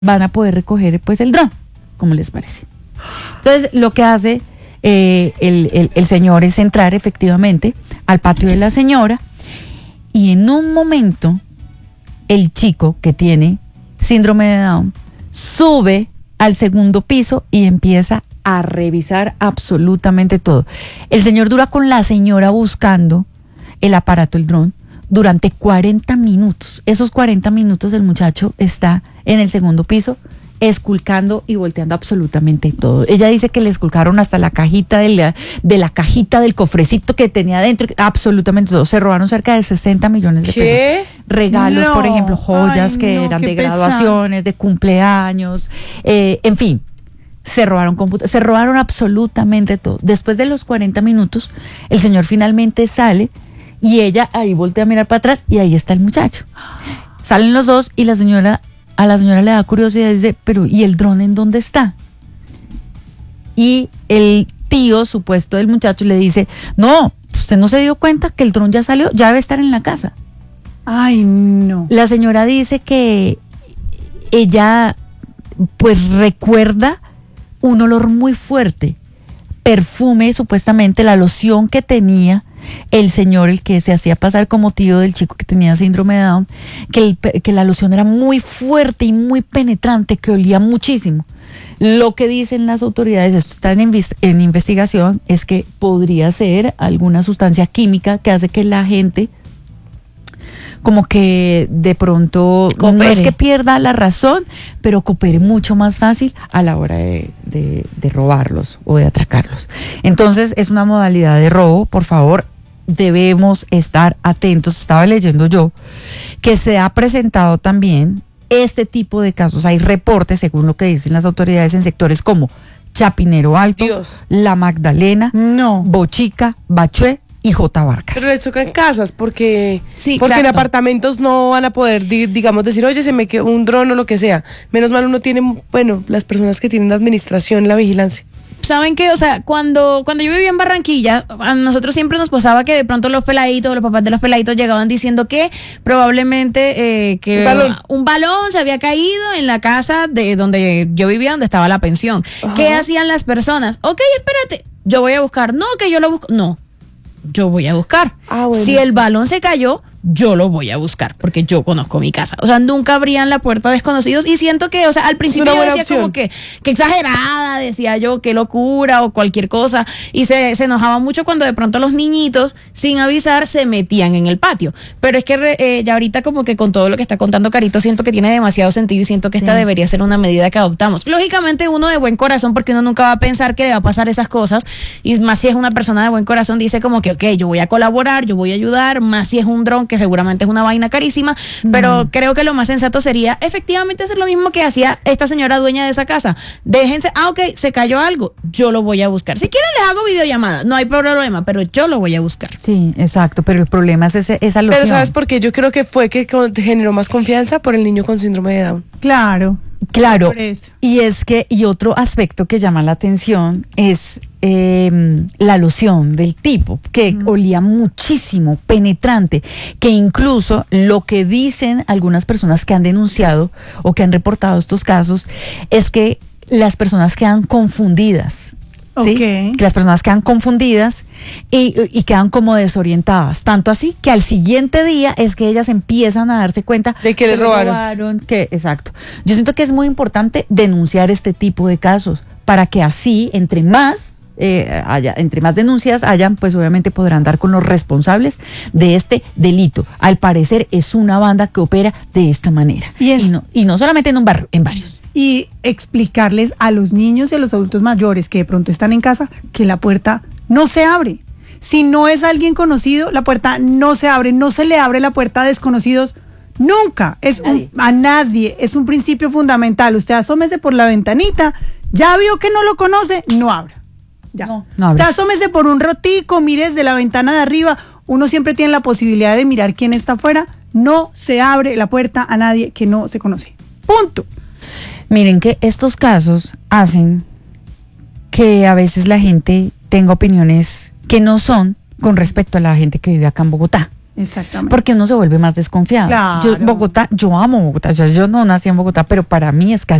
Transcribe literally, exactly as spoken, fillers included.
van a poder recoger pues el dron, ¿cómo les parece? Entonces lo que hace eh, el, el, el señor es entrar efectivamente al patio de la señora y en un momento el chico que tiene síndrome de Down sube al segundo piso y empieza a revisar absolutamente todo. El señor dura con la señora buscando el aparato, el dron, durante cuarenta minutos. Esos cuarenta minutos el muchacho está en el segundo piso esculcando y volteando absolutamente todo. Ella dice que le esculcaron hasta la cajita de la, de la cajita del cofrecito que tenía dentro, absolutamente todo. Se robaron cerca de sesenta millones de ¿Qué? pesos. Regalos, No. por ejemplo, joyas Ay, que no, eran qué de pesado. graduaciones, de cumpleaños, eh, en fin. Se robaron comput- se robaron absolutamente todo. Después de los cuarenta minutos, el señor finalmente sale y ella ahí voltea a mirar para atrás y ahí está el muchacho. Salen los dos y la señora, a la señora le da curiosidad y dice, pero ¿y el dron en dónde está? Y el tío supuesto del muchacho le dice, no, usted no se dio cuenta que el dron ya salió, ya debe estar en la casa. Ay, no. La señora dice que ella pues recuerda un olor muy fuerte, perfume, supuestamente la loción que tenía el señor, el que se hacía pasar como tío del chico que tenía síndrome de Down, que, el, que la loción era muy fuerte y muy penetrante, que olía muchísimo. Lo que dicen las autoridades, esto está en, invis- en investigación, es que podría ser alguna sustancia química que hace que la gente como que de pronto Coopere. no es que pierda la razón, pero coopere mucho más fácil a la hora de, de, de robarlos o de atracarlos. Entonces es una modalidad de robo, por favor, debemos estar atentos. Estaba leyendo yo que se ha presentado también este tipo de casos. Hay reportes, según lo que dicen las autoridades, en sectores como Chapinero Alto, Dios. La Magdalena, No. Bochica, Bachué y J. Vargas. Pero les toca en casas porque, Sí, porque en exacto. apartamentos no van a poder, di- digamos, decir, oye, se me quedó un dron o lo que sea. Menos mal uno tiene, bueno, las personas que tienen la administración, la vigilancia. ¿Saben qué? O sea, cuando, cuando yo vivía en Barranquilla, a nosotros siempre nos pasaba que de pronto los peladitos, los papás de los peladitos llegaban diciendo que probablemente eh, que Un balón. un balón se había caído en la casa de donde yo vivía, donde estaba la pensión. Ajá. ¿Qué hacían las personas? Ok, espérate, yo voy a buscar. No, que yo lo busco. No, yo voy a buscar. Ah, bueno, si el sí. balón se cayó, yo lo voy a buscar porque yo conozco mi casa. O sea, nunca abrían la puerta a desconocidos y siento que, o sea, al principio una yo buena decía opción. como que, que exagerada, decía yo, qué locura o cualquier cosa. Y se, se enojaba mucho cuando de pronto los niñitos, sin avisar, se metían en el patio. Pero es que re- eh, ya ahorita como que con todo lo que está contando Carito, siento que tiene demasiado sentido y siento que esta Sí. debería ser una medida que adoptamos. Lógicamente uno de buen corazón, porque uno nunca va a pensar que le va a pasar esas cosas, y más si es una persona de buen corazón, dice como que, ok, yo voy a colaborar, yo voy a ayudar, más si es un dron que seguramente es una vaina carísima, pero creo que lo más sensato sería efectivamente hacer lo mismo que hacía esta señora dueña de esa casa. Déjense, ah, ok, se cayó algo, yo lo voy a buscar. Si quieren les hago videollamada, no hay problema, pero yo lo voy a buscar. Sí, exacto, pero el problema es ese, esa loción. Pero ¿sabes por qué? Yo creo que fue que con- generó más confianza por el niño con síndrome de Down. Claro. Claro, Por eso. y es que, y otro aspecto que llama la atención es eh, la loción del tipo, que olía muchísimo, penetrante, que incluso lo que dicen algunas personas que han denunciado o que han reportado estos casos es que las personas quedan confundidas. ¿Sí? Ok. Que las personas quedan confundidas y, y quedan como desorientadas, tanto así que al siguiente día es que ellas empiezan a darse cuenta De que les robaron. que, exacto. Yo siento que es muy importante denunciar este tipo de casos para que así, entre más eh, haya, entre más denuncias hayan, pues obviamente podrán dar con los responsables de este delito. Al parecer es una banda que opera de esta manera. Y es- y no, y no solamente en un barrio, en varios. Y explicarles a los niños y a los adultos mayores que de pronto están en casa que la puerta no se abre. Si no es alguien conocido, la puerta no se abre, no se le abre la puerta a desconocidos nunca. Es un- Nadie. a nadie. Es un principio fundamental. Usted asómese por la ventanita, ya vio que no lo conoce, no abra. Ya. No, no abre. Usted asómese por un rotico, mire desde la ventana de arriba. Uno siempre tiene la posibilidad de mirar quién está afuera. No se abre la puerta a nadie que no se conoce. Punto. Miren que estos casos hacen que a veces la gente tenga opiniones que no son con respecto a la gente que vive acá en Bogotá. Exactamente. Porque uno se vuelve más desconfiado. Claro. Yo, Bogotá, yo amo Bogotá, o sea, yo no nací en Bogotá, pero para mí es casi